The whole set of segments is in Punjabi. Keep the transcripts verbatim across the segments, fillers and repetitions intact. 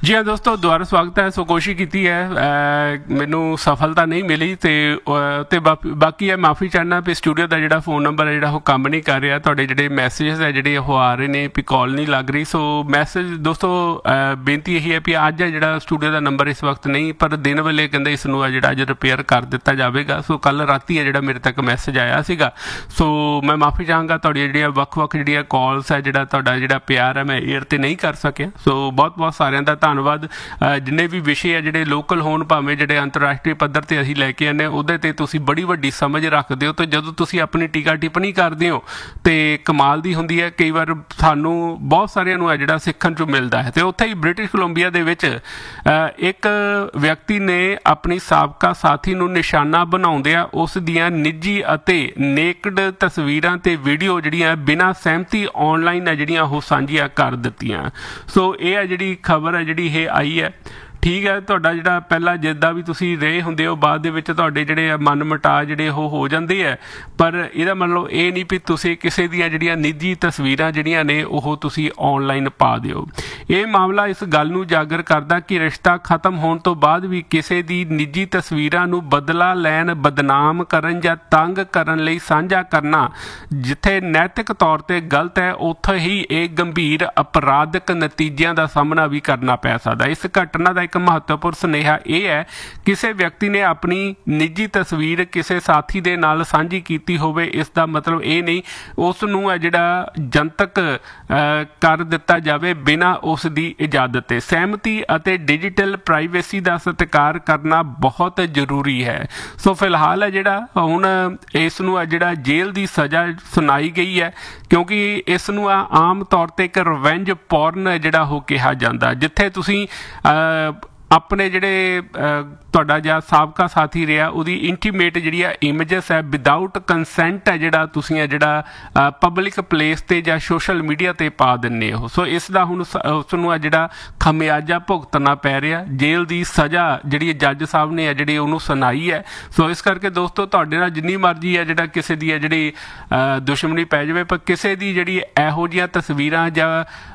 जी हाँ दोस्तों, दोबारा स्वागत है। सो कोशिश की है, मैनू सफलता नहीं मिली तो ते बाकी है माफ़ी चाहना भी स्टूडियो का जोड़ा फोन नंबर है जो काम नहीं कर रहा, थोड़े जोड़े मैसेजेस है जोड़े आ रहे हैं भी कॉल नहीं लग रही। सो मैसेज दोस्तों बेनती यही है भी अज है जो स्टूडियो का नंबर इस वक्त नहीं, पर दिन वेले कहते इसनू है जो अज रिपेयर कर दिता जाएगा। सो कल राती है जो मेरे तक मैसेज आया सीगा। सो मैं माफ़ी चाहांगा थोड़ी जी वक् वक् जी कॉल्स है जो जो प्यार है मैं एयर तो नहीं कर सकिया। सो बहुत बहुत सारे का धन्नवाद। जिन्ने भी विषय है जोड़े लोकल होन भावें जोड़े अंतरराष्ट्रीय पद्धर से असीं लैके आने उहदे ते तुसीं बड़ी वड्डी समझ रखते हो। तो जदों तुसीं अपनी टीका टिप्पणी करते हो तो कमाल दी हुंदी है। कई बार सानू बहुत सारिਆਂ ਨੂੰ है जोड़ा सीखण चों मिलता है। तो उत्थे ही ब्रिटिश कोलंबिया दे विच एक व्यक्ति ने अपनी साबका साथी नूं निशाना बनाउंदिਆਂ उस दियां निजी अते नेकड तस्वीरां ते वीडियो जिहड़ियां बिना सहमति ऑनलाइन है जिहड़ियां ओह साझीਆਂ कर दित्तियां। सो ये है जिहड़ी खबर है जिहड़ी ये आई है। ठीक है, तुहाडा जिहड़ा पहला जिद्दां भी तुसीं रहे हुंदे हो बाद दे विच तुहाडे जिहड़े मन मुटाव जिहड़े ओह हो जांदे है, पर इहदा मतलब ये नहीं भी तुसीं किसी दीयां जिहड़ियां निजी तस्वीरां जिहड़ियां ने ओह तुसीं ऑनलाइन पा दिओ। ये मामला इस गल नूं उजागर करदा कि रिश्ता खत्म होण तो बाद भी किसी दी निजी तस्वीरां नूं बदला लैण, बदनाम करन जां तंग करन लई साझा करना जिथे नैतिक तौर ते गलत है, उत्थे ही एक गंभीर अपराधक नतीजिਆਂ ਦਾ सामना भी करना पै सकदा। इस घटना ਦਾ महत्वपूर्ण सुनेहा यह है, किसी व्यक्ति ने अपनी निजी तस्वीर किसी साथी दे नाल सांझी कीती होवे, इसका मतलब ये नहीं उस नूं है जिहड़ा जनतक कर दिता जावे बिना उस दी इजाजत ते। सहमति अते डिजिटल प्राइवेसी का सत्कार करना बहुत जरूरी है। सो फिलहाल है जिहड़ा हुण इस नूं है जिहड़ा जेल की सज़ा सुनाई गई है, क्योंकि इस नूं आम तौर ते एक रिवेंज पॉर्न जिहड़ा हो कहा जांदा, जिथे तुसीं अपने जिहड़े तुहाडा जिहा साबका साथी रहा उहदी इंटीमेट जिहड़ी इमेजेस है विदाउट कंसेंट है जिहड़ा तुसीं है जिहड़ा पब्लिक प्लेस ते जां सोशल मीडिया ते पा दिंदे हो। सो इसदा हुण उस नूं जिहड़ा खमियाजा भुगतना पै रिहा। जेल की सज़ा जिहड़ी जज साहब ने है जिहड़ी उहनूं सुनाई है। सो इस करके दोस्तों तुहाडे नाल जिन्नी मर्जी है जिहड़ा किसी दी है जिहड़ी दुश्मनी पै जावे, पर किसी दी जिहड़ी इहो जिहियां तस्वीरां जां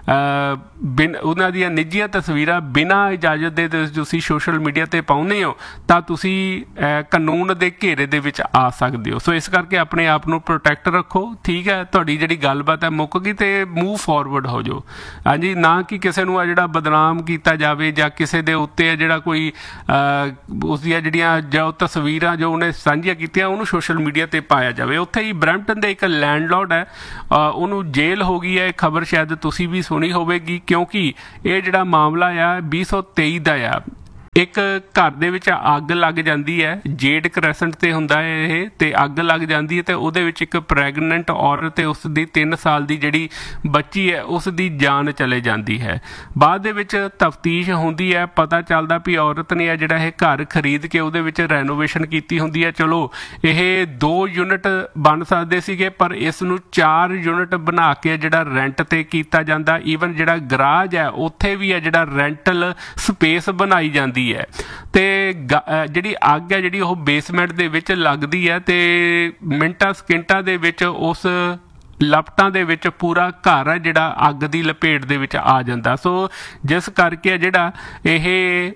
बिन उन्हां दियां निजीआं तस्वीरां बिना इजाजत दे तुसीं सोशल मीडिया ते पाउंदे हो ਤਾਂ ਤੁਸੀਂ ਕਾਨੂੰਨ ਦੇ ਘੇਰੇ ਦੇ ਵਿੱਚ ਆ ਸਕਦੇ ਹੋ। ਸੋ ਇਸ ਕਰਕੇ ਆਪਣੇ ਆਪ ਨੂੰ ਪ੍ਰੋਟੈਕਟ ਰੱਖੋ। ਠੀਕ ਹੈ, ਤੁਹਾਡੀ ਜਿਹੜੀ ਗੱਲਬਾਤ ਹੈ ਮੁੱਕ ਗਈ ਤੇ ਮੂਵ ਫਾਰਵਰਡ ਹੋ ਜਾਓ। ਹਾਂਜੀ, ਨਾ ਕਿ ਕਿਸੇ ਨੂੰ ਆ ਜਿਹੜਾ ਬਦਨਾਮ ਕੀਤਾ ਜਾਵੇ ਜਾਂ ਕਿਸੇ ਦੇ ਉੱਤੇ ਆ ਜਿਹੜਾ ਕੋਈ ਉਸ ਦੀਆਂ ਜਿਹੜੀਆਂ ਜੋ ਤਸਵੀਰਾਂ ਜੋ ਉਹਨੇ ਸਾਂਝੀਆਂ ਕੀਤੀਆਂ ਉਹਨੂੰ ਸੋਸ਼ਲ ਮੀਡੀਆ ਤੇ ਪਾਇਆ ਜਾਵੇ। ਉੱਥੇ ਹੀ ਬਰੈਂਪਟਨ ਦੇ ਇੱਕ ਲੈਂਡਲੋਰਡ ਹੈ, ਉਹਨੂੰ ਜੇਲ੍ਹ ਹੋ ਗਈ ਹੈ। ਇਹ ਖਬਰ ਸ਼ਾਇਦ ਤੁਸੀਂ ਵੀ ਸੁਣੀ ਹੋਵੇਗੀ, ਕਿਉਂਕਿ ਇਹ ਜਿਹੜਾ ਮਾਮਲਾ ਆ ਵੀਹ ਸੌ ਤੇਈ ਦਾ ਆ। एक घर दे विच अग लग जाती है, जेड क्रैसेंट ते हुंदा है ये, ते अग लग जाती है तो उहदे विच एक प्रैगनेंट औरत ते उसदी तीन साल की जिहड़ी बच्ची है उसदी जान चले जाती है। बाद दे विच तफ्तीश हुंदी है, पता चलदा भी औरत ने जिहड़ा ये घर खरीद के उहदे विच रेनोवेशन कीती हुंदी है। चलो ये दो यूनिट बन सकदे सीगे, पर इस नूं चार यूनिट बना के जिहड़ा रेंट ते कीता जांदा। ईवन जिहड़ा गराज है उत्थे भी है जिहड़ा रेंटल स्पेस बनाई जाती है। ते जिहड़ी अग है जिहड़ी ओह बेसमेंट दे विच लगदी है ते मिंटां सकिंटां दे विच उस लपटां दे विच पूरा घर है जिहड़ा अग दी लपेट दे विच आ जांदा। सो जिस करके जिहड़ा ये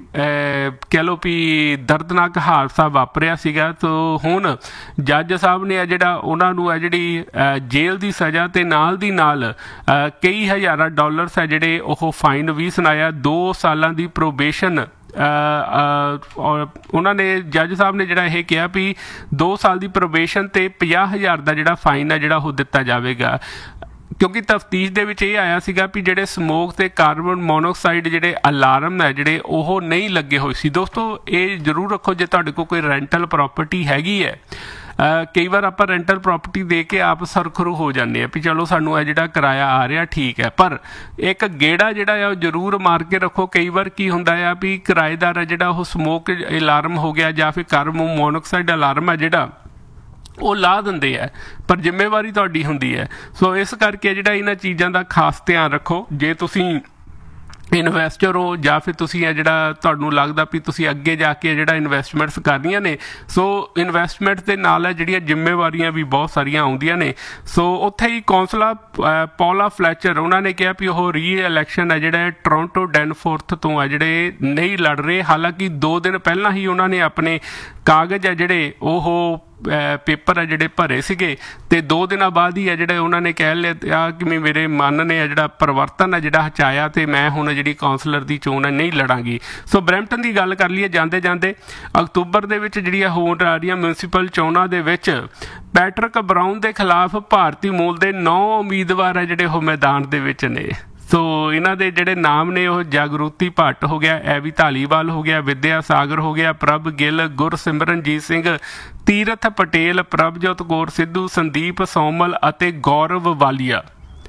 कह लो भी दर्दनाक हादसा वापरिया सीगा। तो हुण जज साहब ने जिहड़ा उहनां नूं है जिहड़ी जेल की सज़ा ते नाल दी नाल कई हज़ारां डॉलर्स है जिहड़े ओह फाइन भी सुनाया। दो सालां दी प्रोबेशन और उन्होंने जज साहब ने जिहड़ा यह कहा भी दो साल की प्रोबेशन ते पचास हज़ार का जिहड़ा फाइन है जिहड़ा वो दिता जाएगा, क्योंकि तफ्तीश दे विच ये आया सीगा भी जिहड़े समोक ते कार्बन मोनोक्साइड जिहड़े अलार्म है जिहड़े ओह नहीं लगे होए सी। दोस्तों ये जरूर रखो जे तुहाडे कोल कोई रेंटल प्रॉपर्टी हैगी है। Uh, कई बार आप रेंटल प्रॉपर्टी दे के आप सरखरू हो जाते हैं भी चलो सानू है जिहड़ा किराया आ रहा ठीक है, पर एक गेड़ा जिहड़ा है जरूर मार के रखो। कई बार की हुंदा है भी किराएदार है जिहड़ा वो स्मोक अलार्म हो गया जां फिर कार्बन मोनोक्साइड अलार्म है जिहड़ा वो ला दिंदे है, पर जिम्मेवारी तुहाडी हुंदी है। सो इस करके जिहड़ा इन्हां चीज़ां दा खास ध्यान रखो। जे तुसीं ਇਨਵੈਸਟਰ ਹੋ ਜਾਂ ਫਿਰ ਤੁਸੀਂ ਇਹ ਜਿਹੜਾ ਤੁਹਾਨੂੰ ਲੱਗਦਾ ਵੀ ਤੁਸੀਂ ਅੱਗੇ ਜਾ ਕੇ ਜਿਹੜਾ ਇਨਵੈਸਟਮੈਂਟਸ ਕਰਨੀਆਂ ਨੇ, ਸੋ ਇਨਵੈਸਟਮੈਂਟ ਦੇ ਨਾਲ ਹੈ ਜਿਹੜੀਆਂ ਜ਼ਿੰਮੇਵਾਰੀਆਂ ਵੀ ਬਹੁਤ ਸਾਰੀਆਂ ਆਉਂਦੀਆਂ ਨੇ। ਸੋ ਉੱਥੇ ਹੀ ਕੌਂਸਲਰ ਪੌਲਾ ਫਲੈਚਰ ਉਹਨਾਂ ਨੇ ਕਿਹਾ ਵੀ ਉਹ ਰੀ ਇਲੈਕਸ਼ਨ ਹੈ ਜਿਹੜਾ ਟੋਰਾਂਟੋ ਡੈਨਫੋਰਥ ਤੋਂ ਆ ਜਿਹੜੇ ਨਹੀਂ ਲੜ ਰਹੇ। ਹਾਲਾਂਕਿ ਦੋ ਦਿਨ ਪਹਿਲਾਂ ਹੀ ਉਹਨਾਂ ਨੇ ਆਪਣੇ ਕਾਗਜ਼ ਆ ਜਿਹੜੇ ਉਹ ਪੇਪਰ ਆ ਜਿਹੜੇ ਭਰੇ ਸੀਗੇ, ਤੇ ਦੋ ਦਿਨਾਂ ਬਾਅਦ ਹੀ ਆ ਜਿਹੜੇ ਉਹਨਾਂ ਨੇ ਕਹਿ ਲਿਆ ਕਿ ਮੇਰੇ ਮਨ ਨੇ ਆ ਜਿਹੜਾ ਪਰਿਵਰਤਨ ਆ ਜਿਹੜਾ ਹਚਾਇਆ ਤੇ ਮੈਂ ਹੁਣ ਜਿਹੜੀ ਕੌਂਸਲਰ ਦੀ ਚੋਣ ਹੈ ਨਹੀਂ ਲੜਾਂਗੀ। ਸੋ ਬਰੈਂਪਟਨ ਦੀ ਗੱਲ ਕਰ ਲਈਏ ਜਾਂਦੇ ਜਾਂਦੇ, ਅਕਤੂਬਰ ਦੇ ਵਿੱਚ ਜਿਹੜੀਆਂ ਹੋਣ ਆ ਰਹੀਆਂ ਮਿਊਨਸੀਪਲ ਚੋਣਾਂ ਦੇ ਵਿੱਚ ਪੈਟਰਿਕ ਬਰਾਊਨ ਦੇ ਖਿਲਾਫ ਭਾਰਤੀ ਮੂਲ ਦੇ ਨੌ ਉਮੀਦਵਾਰ ਆ ਜਿਹੜੇ ਉਹ ਮੈਦਾਨ ਦੇ ਵਿੱਚ ਨੇ। ਸੋ ਇਹਨਾਂ ਦੇ ਜਿਹੜੇ ਨਾਮ ਨੇ ਉਹ ਜਾਗਰੂਤੀ ਭੱਟ ਹੋ ਗਿਆ, ਐਵੀ ਧਾਲੀਵਾਲ ਹੋ ਗਿਆ, ਵਿਦਿਆ ਸਾਗਰ ਹੋ ਗਿਆ, ਪ੍ਰਭ ਗਿੱਲ, ਗੁਰਸਿਮਰਨਜੀਤ ਸਿੰਘ, ਤੀਰਥ ਪਟੇਲ, ਪ੍ਰਭਜੋਤ ਕੌਰ ਸਿੱਧੂ, ਸੰਦੀਪ ਸੋਮਲ ਅਤੇ ਗੌਰਵ ਵਾਲੀਆ।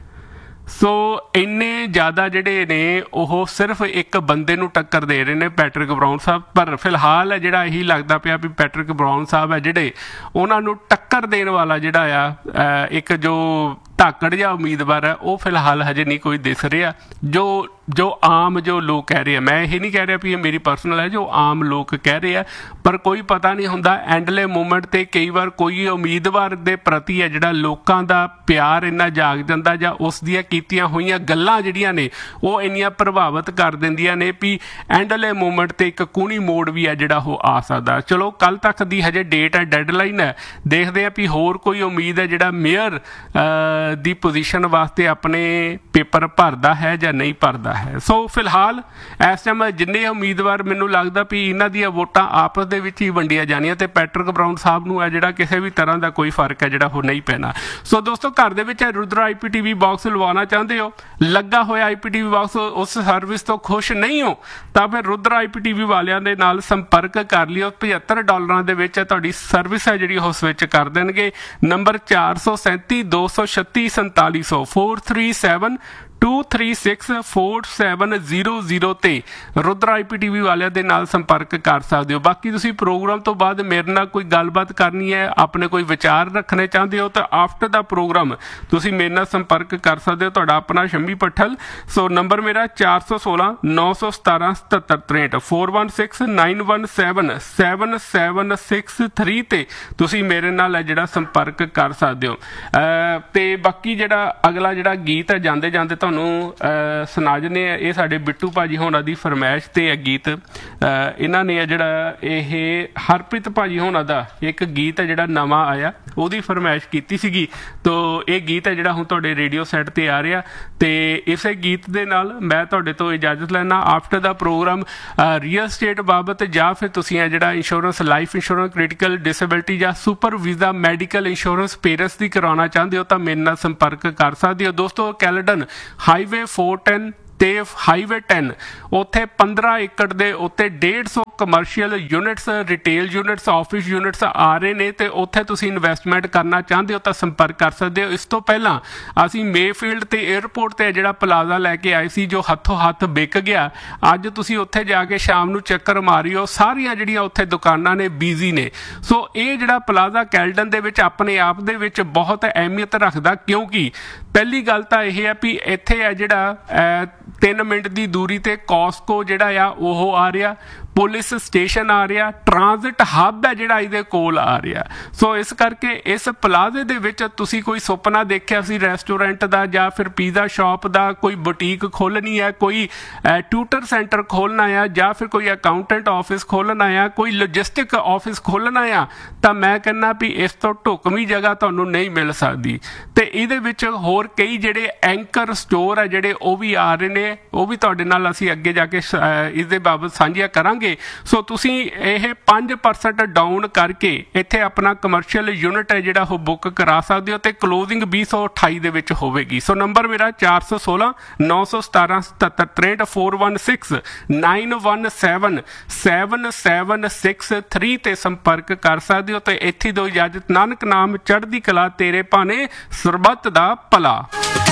ਸੋ ਇੰਨੇ ਜ਼ਿਆਦਾ ਜਿਹੜੇ ਨੇ ਉਹ ਸਿਰਫ ਇੱਕ ਬੰਦੇ ਨੂੰ ਟੱਕਰ ਦੇ ਰਹੇ ਨੇ, ਪੈਟਰਿਕ ਬਰਾਊਨ ਸਾਹਿਬ। ਪਰ ਫਿਲਹਾਲ ਜਿਹੜਾ ਇਹੀ ਲੱਗਦਾ ਪਿਆ ਵੀ ਪੈਟਰਿਕ ਬਰਾਊਨ ਸਾਹਿਬ ਹੈ ਜਿਹੜੇ ਉਹਨਾਂ ਨੂੰ ਟੱਕਰ ਦੇਣ ਵਾਲਾ ਜਿਹੜਾ ਆ ਇੱਕ ਜੋ ਧਾਕੜ ਜਿਹਾ ਉਮੀਦਵਾਰ ਹੈ ਉਹ ਫਿਲਹਾਲ ਹਜੇ ਨਹੀਂ ਕੋਈ ਦਿਸ ਰਿਹਾ। ਜੋ ਜੋ ਆਮ ਜੋ ਲੋਕ ਕਹਿ ਰਹੇ ਆ, ਮੈਂ ਇਹ ਨਹੀਂ ਕਹਿ ਰਿਹਾ ਵੀ ਇਹ ਮੇਰੀ ਪਰਸਨਲ ਹੈ, ਜੋ ਆਮ ਲੋਕ ਕਹਿ ਰਹੇ ਆ, ਪਰ ਕੋਈ ਪਤਾ ਨਹੀਂ ਹੁੰਦਾ ਐਂਡਲੇ ਮੂਮੈਂਟ ਤੇ ਕਈ ਵਾਰ ਕੋਈ ਉਮੀਦਵਾਰ ਦੇ ਪ੍ਰਤੀ ਹੈ ਜਿਹੜਾ ਲੋਕਾਂ ਦਾ ਪਿਆਰ ਇੰਨਾ ਜਾਗ ਜਾਂਦਾ ਜਾਂ ਉਸ ਦੀਆਂ ਕੀਤੀਆਂ ਹੋਈਆਂ ਗੱਲਾਂ ਜਿਹੜੀਆਂ ਨੇ ਉਹ ਇੰਨੀਆਂ ਪ੍ਰਭਾਵਿਤ ਕਰ ਦਿੰਦੀਆਂ ਨੇ ਵੀ ਐਂਡਲੇ ਮੂਮੈਂਟ ਤੇ ਇੱਕ ਕੂਣੀ ਮੋੜ ਵੀ ਹੈ ਜਿਹੜਾ ਉਹ ਆ ਸਕਦਾ। ਚਲੋ ਕੱਲ ਤੱਕ ਦੀ ਹਜੇ ਡੇਟ ਹੈ, ਡੈਡਲਾਈਨ ਹੈ, ਦੇਖਦੇ ਆ ਵੀ ਹੋਰ ਕੋਈ ਉਮੀਦ ਹੈ ਜਿਹੜਾ ਮੇਅਰ ਦੀ ਪੋਜੀਸ਼ਨ ਵਾਸਤੇ ਆਪਣੇ ਪੇਪਰ ਭਰਦਾ ਹੈ ਜਾਂ ਨਹੀਂ ਭਰਦਾ ਹੈ। ਸੋ ਫਿਲਹਾਲ ਇਸ ਟਾਈਮ ਜਿੰਨੇ ਉਮੀਦਵਾਰ ਮੈਨੂੰ ਲੱਗਦਾ ਵੀ ਇਹਨਾਂ ਦੀਆਂ ਵੋਟਾਂ ਆਪਸ ਦੇ ਵਿੱਚ ਹੀ ਵੰਡੀਆਂ ਜਾਣੀਆਂ ਤੇ ਪੈਟਰਿਕ ਬਰਾਊਨ ਸਾਹਿਬ ਨੂੰ ਹੈ ਜਿਹੜਾ ਕਿਸੇ ਵੀ ਤਰ੍ਹਾਂ ਦਾ ਕੋਈ ਫਰਕ ਹੈ ਜਿਹੜਾ ਉਹ ਨਹੀਂ ਪੈਣਾ। ਸੋ ਦੋਸਤੋ ਘਰ ਦੇ ਵਿੱਚ ਰੁਦਰਾ ਆਈ ਪੀ ਟੀ ਵੀ ਬਾਕਸ ਲਵਾਉਣਾ ਚਾਹੁੰਦੇ ਹੋ, ਲੱਗਾ ਹੋਇਆ ਆਈ ਪੀ ਟੀ ਵੀ ਬਾਕਸ ਉਸ ਸਰਵਿਸ ਤੋਂ ਖੁਸ਼ ਨਹੀਂ ਹੋ ਤਾਂ ਫਿਰ ਰੁਦਰਾ ਆਈ ਪੀ ਟੀ ਵੀ ਵਾਲਿਆਂ ਦੇ ਨਾਲ ਸੰਪਰਕ ਕਰ ਲਿਓ। ਪਝੱਤਰ ਡਾਲਰਾਂ ਦੇ ਵਿੱਚ ਤੁਹਾਡੀ ਸਰਵਿਸ ਹੈ ਜਿਹੜੀ ਉਹ ਸਵਿਚ ਕਰ ਦੇਣਗੇ। ਨੰਬਰ ਚਾਰ ਸੌ ਸੈਂਤੀ ਦੋ ਸੌ ਛੱਤੀ ਸੰਤਾਲੀ ਸੌ four three seven two three six four seven zero zero ਤੇ ਰੁਦਰਾ ਆਈ ਪੀ ਟੀ ਵੀ ਵਾਲਿਆਂ ਦੇ ਨਾਲ ਸੰਪਰਕ ਕਰ ਸਕਦੇ ਹੋ। ਬਾਕੀ ਤੁਸੀਂ ਪ੍ਰੋਗਰਾਮ ਤੋਂ ਬਾਅਦ ਮੇਰੇ ਨਾਲ ਕੋਈ ਗੱਲਬਾਤ ਕਰਨੀ ਹੈ, ਆਪਣੇ ਕੋਈ ਵਿਚਾਰ ਰੱਖਣੇ ਚਾਹੁੰਦੇ ਹੋ ਤਾਂ ਆਫਟਰ ਦਾ ਪ੍ਰੋਗਰਾਮ ਤੁਸੀਂ ਮੇਰੇ ਨਾਲ ਸੰਪਰਕ ਕਰ ਸਕਦੇ ਹੋ। ਤੁਹਾਡਾ ਆਪਣਾ ਸ਼ੰਮੀ ਪੱਠਲ। ਸੋ ਨੰਬਰ ਮੇਰਾ ਚਾਰ ਸੌ ਸੋਲਾਂ ਨੌ ਸੌ ਸਤਾਰਾਂ ਸਤੱਤਰ ਤਰੇਂਹਠ four one six nine one seven seven seven six three ਤੇ ਤੁਸੀਂ ਮੇਰੇ ਨਾਲ ਜਿਹੜਾ ਸੰਪਰਕ ਕਰ ਸਕਦੇ ਹੋ। ਤੇ ਬਾਕੀ ਜਿਹੜਾ ਅਗਲਾ ਜਿਹੜਾ ਗੀਤ ਹੈ ਜਾਂਦੇ ਜਾਂਦੇ ਤੁਹਾਨੂੰ ਸੁਣਾ ਦਿੰਦੇ ਆ, ਇਹ ਸਾਡੇ ਬਿੱਟੂ ਭਾਜੀ ਹੋਣਾ ਦੀ ਫਰਮਾਇਸ਼ ਤੇ ਹੈ ਗੀਤ। ਇਹਨਾਂ ਨੇ ਜਿਹੜਾ ਇਹ ਹਰਪ੍ਰੀਤ ਭਾਜੀ ਹੋਣਾ ਦਾ ਇੱਕ ਗੀਤ ਹੈ ਜਿਹੜਾ ਨਵਾਂ ਆਇਆ ਉਹਦੀ ਫਰਮਾਇਸ਼ ਕੀਤੀ ਸੀਗੀ। ਤੋ ਇਹ ਗੀਤ ਹੈ ਜਿਹੜਾ ਹੁਣ ਤੁਹਾਡੇ ਰੇਡੀਓ ਸੈੱਟ ਤੇ ਆ ਰਿਹਾ ਤੇ ਇਸੇ ਗੀਤ ਦੇ ਨਾਲ ਮੈਂ ਤੁਹਾਡੇ ਤੋਂ ਇਜਾਜ਼ਤ ਲੈਣਾ। ਆਫਟਰ ਦਾ ਪ੍ਰੋਗਰਾਮ ਰੀਅਲ ਸਟੇਟ ਬਾਬਤ ਜਾਂ ਫਿਰ ਤੁਸੀਂ ਆ ਜਿਹੜਾ insurance, life insurance, critical disability ਜਾਂ super visa medical insurance parents ਦੀ ਕਰਾਉਣਾ ਚਾਹੁੰਦੇ ਹੋ ਤਾਂ ਮੇਰੇ ਨਾਲ ਸੰਪਰਕ ਕਰ ਸਕਦੇ ਹੋ। ਦੋਸਤੋ ਕੈਲਡਨ ਹਾਈਵੇ ਫੋਰ ਟੈਨ ਤੇ ਹਾਈਵੇ ਟੈਨ ਉੱਥੇ ਪੰਦਰਾਂ ਏਕੜ ਦੇ ਉੱਤੇ ਡੇਢ ਸੌ commercial units, retail units, office units ਆ ਰਹੇ ਨੇ ਤੇ ਉੱਥੇ ਤੁਸੀਂ ਇਨਵੈਸਟਮੈਂਟ ਕਰਨਾ ਚਾਹੁੰਦੇ ਹੋ ਤਾਂ ਸੰਪਰਕ ਕਰ ਸਕਦੇ ਹੋ। ਇਸ ਤੋਂ ਪਹਿਲਾਂ ਅਸੀਂ ਮੇਫੀਲਡ ਤੇ ਏਅਰਪੋਰਟ ਤੇ ਜਿਹੜਾ ਪਲਾਜ਼ਾ ਲੈ ਕੇ ਆਏ ਸੀ ਜੋ ਹੱਥੋਂ ਹੱਥ ਵਿਕ ਗਿਆ, ਅੱਜ ਤੁਸੀਂ ਉੱਥੇ ਜਾ ਕੇ ਸ਼ਾਮ ਨੂੰ ਚੱਕਰ ਮਾਰਿਓ, ਸਾਰੀਆਂ ਜਿਹੜੀਆਂ ਉੱਥੇ ਦੁਕਾਨਾਂ ਨੇ ਬਿਜ਼ੀ ਨੇ। ਸੋ ਇਹ ਜਿਹੜਾ ਪਲਾਜ਼ਾ ਕੈਲਡਨ ਦੇ ਵਿੱਚ ਆਪਣੇ ਆਪ ਦੇ ਵਿੱਚ ਬਹੁਤ ਅਹਿਮੀਅਤ ਰੱਖਦਾ, ਕਿਉਂਕਿ ਪਹਿਲੀ ਗੱਲ ਤਾਂ ਇਹ ਹੈ ਵੀ ਇੱਥੇ ਹੈ ਜਿਹੜਾ ਤਿੰਨ ਮਿੰਟ ਦੀ ਦੂਰੀ ਤੇ ਕਾਸਕੋ ਜਿਹੜਾ ਆ ਉਹ ਆ ਰਿਹਾ, ਪੁਲਿਸ ਸਟੇਸ਼ਨ ਆ ਰਿਹਾ, ਟ੍ਰਾਂਜ਼ਿਟ ਹੱਬ ਹੈ ਜਿਹੜਾ ਇਹਦੇ ਕੋਲ ਆ ਰਿਹਾ। ਸੋ ਇਸ ਕਰਕੇ ਇਸ ਪਲਾਜ਼ੇ ਦੇ ਵਿੱਚ ਤੁਸੀਂ ਕੋਈ ਸੁਪਨਾ ਦੇਖਿਆ ਸੀ ਰੈਸਟੋਰੈਂਟ ਦਾ ਜਾਂ ਫਿਰ ਪੀਜ਼ਾ ਸ਼ਾਪ ਦਾ, ਕੋਈ ਬੁਟੀਕ ਖੋਲ੍ਹਣੀ ਹੈ, ਕੋਈ ਟਿਊਟਰ ਸੈਂਟਰ ਖੋਲ੍ਹਣਾ ਆ ਜਾਂ ਫਿਰ ਕੋਈ ਅਕਾਊਂਟੈਂਟ ਆਫਿਸ ਖੋਲ੍ਹਣਾ ਆ, ਕੋਈ ਲੌਜਿਸਟਿਕ ਆਫਿਸ ਖੋਲ੍ਹਣਾ ਆ, ਤਾਂ ਮੈਂ ਕਹਿੰਦਾ ਵੀ ਇਸ ਤੋਂ ਢੁਕਵੀਂ ਜਗ੍ਹਾ ਤੁਹਾਨੂੰ ਨਹੀਂ ਮਿਲ ਸਕਦੀ। ਤੇ ਇਹਦੇ ਵਿੱਚ ਹੋਰ ਕਈ ਜਿਹੜੇ ਐਂਕਰ ਸਟੋਰ ਆ ਜਿਹੜੇ ਉਹ ਵੀ ਆ ਰਹੇ ਨੇ, ਉਹ ਵੀ ਤੁਹਾਡੇ ਨਾਲ ਅਸੀਂ ਅੱਗੇ ਜਾ ਕੇ ਇਸ ਦੇ ਬਾਬਤ ਸਾਂਝੀਆਂ ਕਰਾਂਗੇ। ਸੋ ਤੁਸੀਂ ਇਹ ਪੰਜ ਪਰਸੈਂਟ ਡਾਊਨ ਕਰਕੇ ਇੱਥੇ ਆਪਣਾ ਕਮਰਸ਼ੀਅਲ ਯੂਨਿਟ ਹੈ ਜਿਹੜਾ ਉਹ ਬੁੱਕ ਕਰਾ ਸਕਦੇ ਹੋ ਤੇ ਕਲੋਜ਼ਿੰਗ ਵੀਹ ਸੌ ਅਠਾਈ ਦੇ ਵਿੱਚ ਹੋਵੇਗੀ। ਸੋ ਨੰਬਰ ਮੇਰਾ ਚਾਰ ਸੌ ਸੋਲਾਂ ਨੌ ਸੌ ਸਤਾਰਾਂ ਸਤੱਤਰ ਤਰੇਂਹਠ four one six nine one seven seven seven six three ਤੇ ਸੰਪਰਕ ਕਰ ਸਕਦੇ ਹੋ। ਤੇ ਇੱਥੇ ਦੋ ਇਜਾਜ਼ਤ, ਨਾਨਕ ਨਾਮ ਚੜ੍ਹਦੀ ਕਲਾ ਤੇਰੇ ਭਾਣੇ ਸਰਬੱਤ ਦਾ ਭਲਾ।